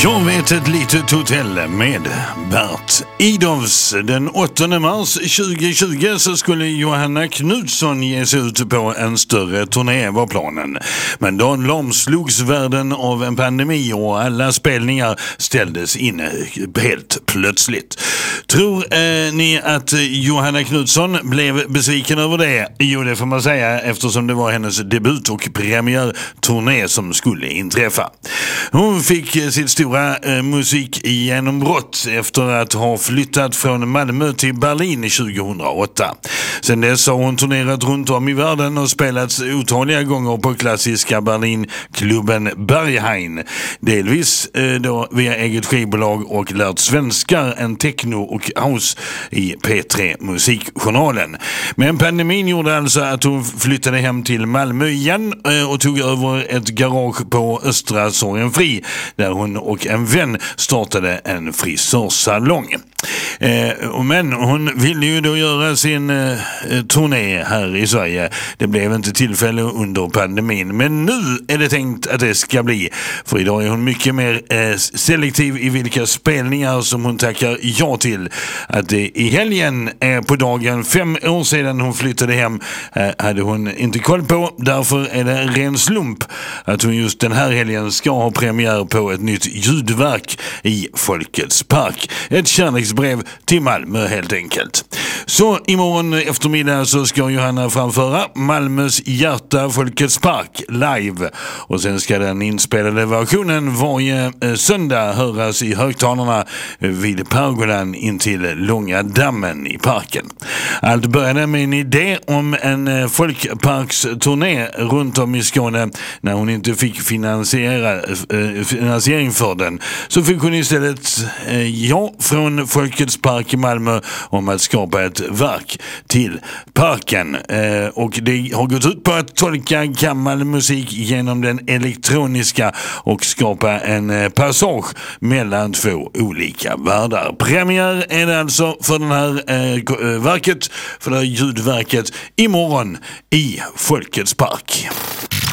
Jag vet ett litet hotell med Bert Idovs. Den 8 mars 2020 så skulle Johanna Knutsson ge sig ut på en större turné var planen. Men då lamslogs världen av en pandemi och alla spelningar ställdes in helt plötsligt. Tror ni att Johanna Knutsson blev besviken över det? Jo, det får man säga eftersom det var hennes debut- och premiärturné som skulle inträffa. Hon fick sitt stora musikgenombrott efter att ha flyttat från Malmö till Berlin 2008. Sen dess har hon turnerat runt om i världen och spelats otaliga gånger på klassiska Berlinklubben Berghain. Delvis då via eget skivbolag och lärt svenskar en techno och house i P3 Musikjournalen. Men pandemin gjorde alltså att hon flyttade hem till Malmö igen och tog över ett garage på Östra Sorgenfri där hon och en vän startade en frisörsalong. Men hon ville ju då göra sin turné här i Sverige. Det blev inte tillfälle under pandemin. Men nu är det tänkt att det ska bli. För idag är hon mycket mer selektiv i vilka spelningar som hon tackar ja till. Att det i helgen är på dagen 5 år sedan hon flyttade hem hade hon inte koll på. Därför är det en ren slump att hon just den här helgen ska ha premiär på ett nytt ljudverk i Folkets park. Ett kärleksbrev till Malmö helt enkelt. Så imorgon eftermiddag så ska Johanna framföra Malmös hjärta Folkets park live. Och sen ska den inspelade versionen varje söndag höras i högtalarna vid Pergolan intill Långa dammen i parken. Allt började med en idé om en folkparksturné runt om i Skåne. När hon inte fick finansiering för den så fick hon istället ja från Folkets park i Malmö om att skapa ett verk till parken. Och det har gått ut på att tolka gammal musik genom den elektroniska och skapa en passage mellan två olika världar. Premiär är det alltså för den här verket, för det här ljudverket imorgon i Folkets park.